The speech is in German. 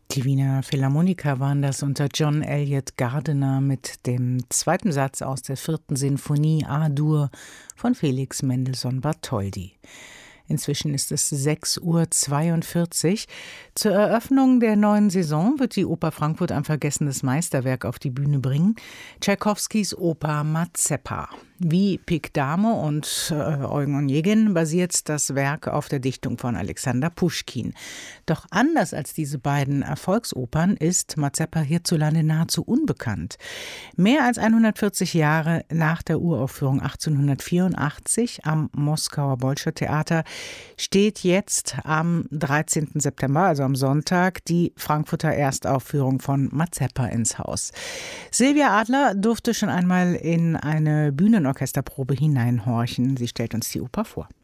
Die Wiener Philharmoniker waren das unter John Elliott Gardiner mit dem zweiten Satz aus der 4. Sinfonie A-Dur von Felix Mendelssohn Bartholdy. Inzwischen ist es 6:42 Uhr. Zur Eröffnung der neuen Saison wird die Oper Frankfurt ein vergessenes Meisterwerk auf die Bühne bringen: Tschaikowskis Oper Mazeppa. Wie Pik Dame und Eugen Onegin basiert das Werk auf der Dichtung von Alexander Puschkin. Doch anders als diese beiden Erfolgsopern ist Mazeppa hierzulande nahezu unbekannt. Mehr als 140 Jahre nach der Uraufführung 1884 am Moskauer Bolschoi Theater steht jetzt am 13. September, also am Sonntag, die Frankfurter Erstaufführung von Mazeppa ins Haus. Silvia Adler durfte schon einmal in eine Bühnenorchesterprobe hineinhorchen. Sie stellt uns die Oper vor.